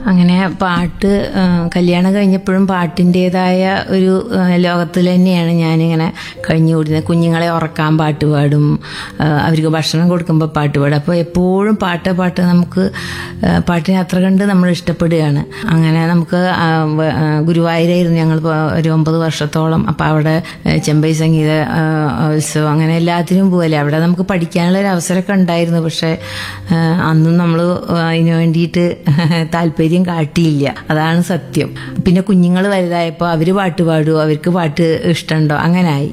അങ്ങനെ പാട്ട് കല്യാണം കഴിഞ്ഞപ്പോഴും പാട്ടിൻ്റെതായ ഒരു ലോകത്തിൽ തന്നെയാണ് ഞാനിങ്ങനെ കഴിഞ്ഞുകൂടുന്നത്. കുഞ്ഞുങ്ങളെ ഉറക്കാൻ പാട്ട് പാടും, അവർക്ക് ഭക്ഷണം കൊടുക്കുമ്പോൾ പാട്ട് പാടും. അപ്പോൾ എപ്പോഴും പാട്ട് നമുക്ക് പാട്ടിനെ അത്ര കണ്ട് നമ്മൾ ഇഷ്ടപ്പെടുകയാണ്. അങ്ങനെ നമുക്ക് ഗുരുവായൂരായിരുന്നു ഞങ്ങൾ ഒരു 9 വർഷത്തോളം. അപ്പോൾ അവിടെ ചെമ്പൈ സംഗീത ഉത്സവം അങ്ങനെ എല്ലാത്തിനും പോകല്ലേ. അവിടെ നമുക്ക് പഠിക്കാനുള്ള ഒരു അവസരമൊക്കെ ഉണ്ടായിരുന്നു. പക്ഷെ അന്നും നമ്മൾ അതിന് വേണ്ടിയിട്ട് താല്പര്യം കാട്ടിയില്ല. അതാണ് സത്യം. പിന്നെ കുഞ്ഞുങ്ങൾ വലുതായപ്പോൾ അവർ പാട്ട് പാടുമോ, അവർക്ക് പാട്ട് ഇഷ്ടമുണ്ടോ, അങ്ങനായി.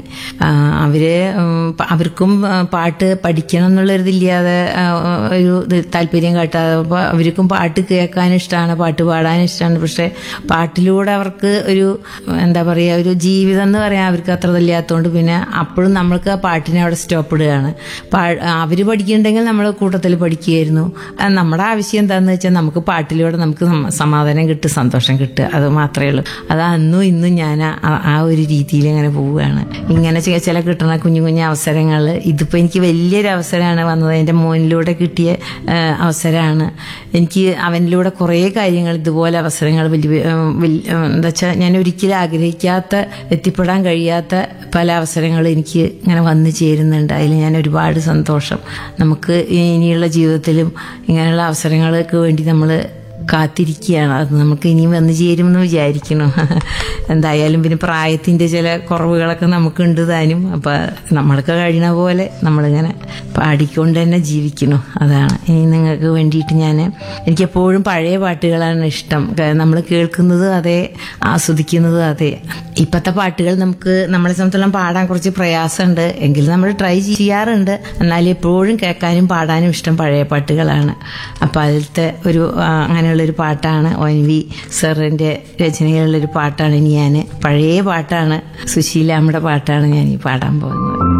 അവർക്കും പാട്ട് പഠിക്കണം എന്നുള്ളൊരിതില്ലാതെ ഒരു താല്പര്യം കാട്ടാതെ അവർക്കും പാട്ട് കേൾക്കാൻ ഇഷ്ടമാണ്, പാട്ട് പാടാൻ ഇഷ്ടമാണ്. പക്ഷെ പാട്ടിലൂടെ അവർക്ക് ഒരു എന്താ പറയുക, ഒരു ജീവിതം എന്ന് പറയാൻ അവർക്ക് അത്ര ഇല്ലാത്തതുകൊണ്ട് പിന്നെ അപ്പോഴും നമ്മൾക്ക് ആ പാട്ടിനെ അവിടെ സ്റ്റോപ്പ് ഇടുകയാണ്. അവർ പഠിക്കുന്നുണ്ടെങ്കിൽ നമ്മൾ കൂട്ടത്തിൽ പഠിക്കുകയായിരുന്നു. നമ്മുടെ ആവശ്യം എന്താണെന്ന് വെച്ചാൽ നമുക്ക് പാട്ടിലൂടെ നമുക്ക് സമാധാനം കിട്ടും, സന്തോഷം കിട്ടുക, അത് മാത്രമേ ഉള്ളൂ. അത് അന്നും ഇന്നും ഞാൻ ആ ഒരു രീതിയിൽ ഇങ്ങനെ പോവുകയാണ്. ഇങ്ങനെ ചില കിട്ടുന്ന കുഞ്ഞു കുഞ്ഞു അവസരങ്ങൾ, ഇതിപ്പോൾ എനിക്ക് വലിയൊരു അവസരമാണ് വന്നത്. എൻ്റെ മോനിലൂടെ കിട്ടിയ അവസരമാണ്. എനിക്ക് അവനിലൂടെ കുറേ കാര്യങ്ങൾ ഇതുപോലെ അവസരങ്ങൾ എന്താ വെച്ചാൽ ഞാൻ ഒരിക്കലും ആഗ്രഹിക്കാത്ത, എത്തിപ്പെടാൻ കഴിയാത്ത പല അവസരങ്ങളും എനിക്ക് ഇങ്ങനെ വന്നു ചേരുന്നുണ്ട്. അതിൽ ഞാൻ ഒരുപാട് സന്തോഷം. നമുക്ക് ഇനിയുള്ള ജീവിതത്തിലും ഇങ്ങനെയുള്ള അവസരങ്ങൾക്ക് വേണ്ടി നമ്മൾ കാത്തിരിക്കുകയാണ്. അത് നമുക്ക് ഇനിയും വന്നു ചേരുമെന്ന് വിചാരിക്കണം. എന്തായാലും പിന്നെ പ്രായത്തിൻ്റെ ചില കുറവുകളൊക്കെ നമുക്കുണ്ട് താനും. അപ്പം നമ്മൾക്ക് കഴിയുന്ന പോലെ നമ്മളിങ്ങനെ പാടിക്കൊണ്ട് തന്നെ ജീവിക്കണം. അതാണ് ഇനി നിങ്ങൾക്ക് വേണ്ടിയിട്ട് എനിക്കെപ്പോഴും പഴയ പാട്ടുകളാണ് ഇഷ്ടം. നമ്മൾ കേൾക്കുന്നത് അതെ, ആസ്വദിക്കുന്നത് അതെ. ഇപ്പോഴത്തെ പാട്ടുകൾ നമ്മളെ സംബന്ധിച്ചോളം പാടാൻ കുറച്ച് പ്രയാസമുണ്ട്, എങ്കിലും നമ്മൾ ട്രൈ ചെയ്യാറുണ്ട്. എന്നാലും എപ്പോഴും കേൾക്കാനും പാടാനും ഇഷ്ടം പഴയ പാട്ടുകളാണ്. അപ്പം അതിലത്തെ അങ്ങനെയുള്ളൊരു പാട്ടാണ് ONV സാറിൻ്റെ രചനയിലുള്ളൊരു പാട്ടാണ്. ഇനി ഞാൻ പഴയ പാട്ടാണ്, സുശീലാമ്മയുടെ പാട്ടാണ് ഞാൻ ഈ പാടാൻ പോകുന്നത്.